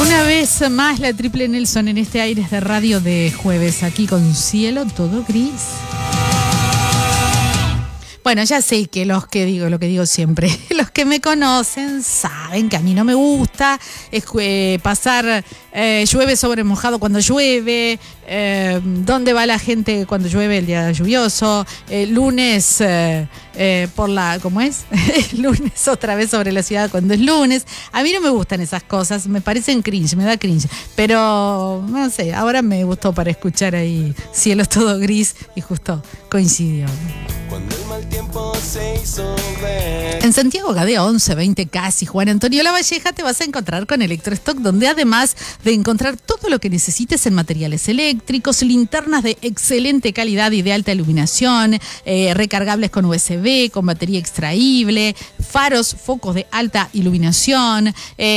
Una vez más la Triple Nelson en este Aires de Radio de jueves, aquí con cielo todo gris. Bueno, ya sé que lo que digo siempre, los que me conocen saben que a mí no me gusta pasar llueve sobre mojado cuando llueve, dónde va la gente cuando llueve el día lluvioso, lunes ¿cómo es? Lunes otra vez sobre la ciudad cuando es lunes. A mí no me gustan esas cosas, me parecen cringe, me da cringe, pero no sé, ahora me gustó para escuchar ahí cielo todo gris y justo coincidió. Cuando el mal tiempo se hizo ver. En Santiago Gadea 1120 casi Juan Antonio Lavalleja te vas a encontrar con Electrostock, donde además de encontrar todo lo que necesites en materiales eléctricos, linternas de excelente calidad y de alta iluminación, recargables con USB, con batería extraíble, faros, focos de alta iluminación,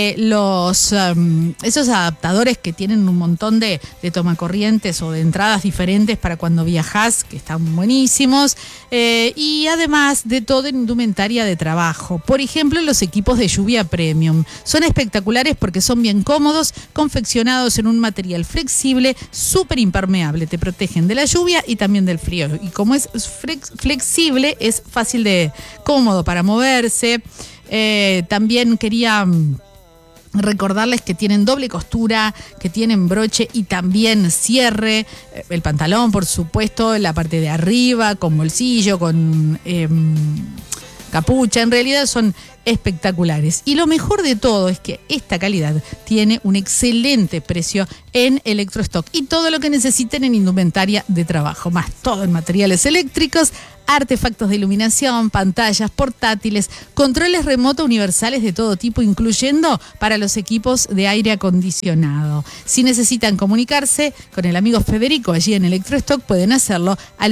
esos adaptadores que tienen un montón de tomacorrientes o de entradas diferentes para cuando viajás, que están buenísimos. Y además de todo en indumentaria de trabajo. Por ejemplo, los equipos de lluvia premium. Son espectaculares porque son bien cómodos, confeccionados en un material flexible, súper impermeable. Te protegen de la lluvia y también del frío. Y como es flexible, es fácil cómodo para moverse. También quería recordarles que tienen doble costura, que tienen broche y también cierre, el pantalón por supuesto, la parte de arriba con bolsillo, con capucha. En realidad son espectaculares. Y lo mejor de todo es que esta calidad tiene un excelente precio en Electrostock y todo lo que necesiten en indumentaria de trabajo, más todo en materiales eléctricos, artefactos de iluminación, pantallas, portátiles, controles remotos universales de todo tipo, incluyendo para los equipos de aire acondicionado. Si necesitan comunicarse con el amigo Federico allí en Electrostock, pueden hacerlo al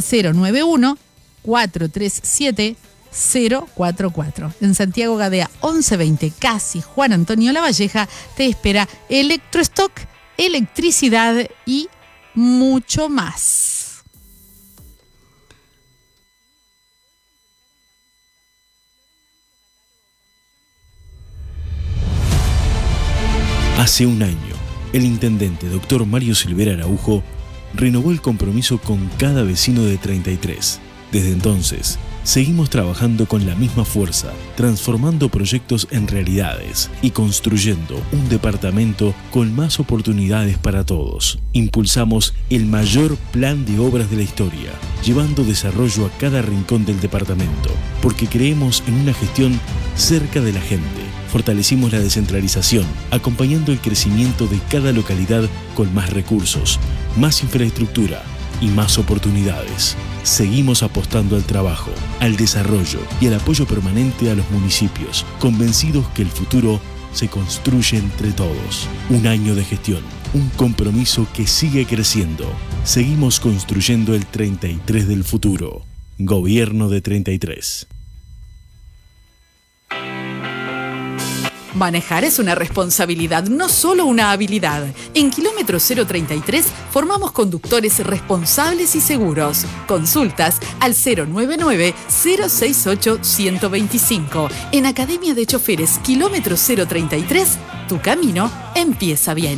091-437-044. En Santiago Gadea 1120, casi Juan Antonio Lavalleja, te espera Electrostock, electricidad y mucho más. Hace un año, el intendente Dr. Mario Silvera Araujo renovó el compromiso con cada vecino de 33. Desde entonces, seguimos trabajando con la misma fuerza, transformando proyectos en realidades y construyendo un departamento con más oportunidades para todos. Impulsamos el mayor plan de obras de la historia, llevando desarrollo a cada rincón del departamento, porque creemos en una gestión cerca de la gente. Fortalecimos la descentralización, acompañando el crecimiento de cada localidad con más recursos, más infraestructura y más oportunidades. Seguimos apostando al trabajo, al desarrollo y al apoyo permanente a los municipios, convencidos que el futuro se construye entre todos. Un año de gestión, un compromiso que sigue creciendo. Seguimos construyendo el 33 del futuro. Gobierno de 33. Manejar es una responsabilidad, no solo una habilidad. En Kilómetro 033 formamos conductores responsables y seguros. Consultas al 099-068-125. En Academia de Choferes Kilómetro 033, tu camino empieza bien.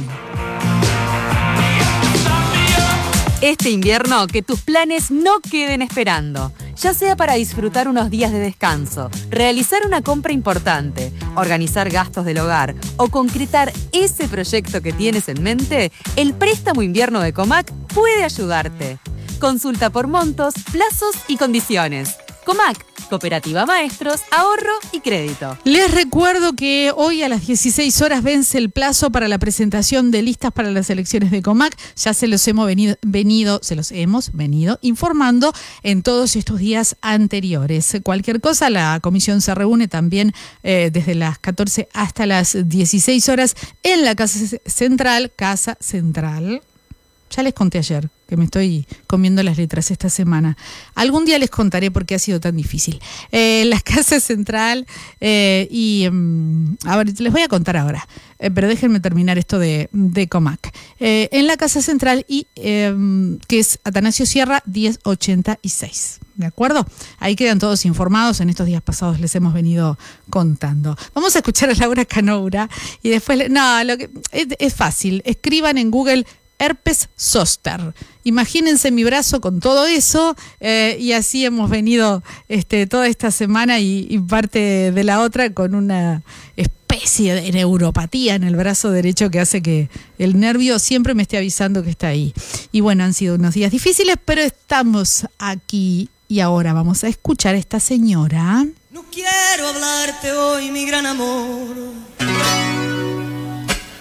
Este invierno, que tus planes no queden esperando. Ya sea para disfrutar unos días de descanso, realizar una compra importante, organizar gastos del hogar o concretar ese proyecto que tienes en mente, el préstamo invierno de Comac puede ayudarte. Consulta por montos, plazos y condiciones. Comac, Cooperativa Maestros, Ahorro y Crédito. Les recuerdo que hoy a las 16 horas vence el plazo para la presentación de listas para las elecciones de Comac. Ya se los hemos venido informando en todos estos días anteriores. Cualquier cosa, la comisión se reúne también desde las 14 hasta las 16 horas en la Casa Central. Ya les conté ayer que me estoy comiendo las letras esta semana. Algún día les contaré por qué ha sido tan difícil. La Casa Central a ver, les voy a contar ahora, pero déjenme terminar esto de Comac. En la Casa Central que es Atanasio Sierra 1086. ¿De acuerdo? Ahí quedan todos informados. En estos días pasados les hemos venido contando. Vamos a escuchar a Laura Canoura y después... es fácil. Escriban en Google herpes zóster. Imagínense mi brazo con todo eso y así hemos venido toda esta semana y parte de la otra con una especie de neuropatía en el brazo derecho que hace que el nervio siempre me esté avisando que está ahí. Y bueno, han sido unos días difíciles, pero estamos aquí y ahora vamos a escuchar a esta señora. No quiero hablarte hoy, mi gran amor,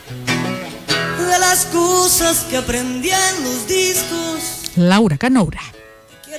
de las cosas que aprendí en los discos. Laura Canoura.